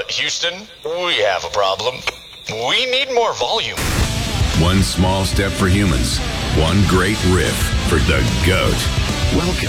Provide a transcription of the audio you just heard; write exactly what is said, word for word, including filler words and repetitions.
Houston, we have a problem. We need more volume. One small step for humans, one great riff for the GOAT. Welcome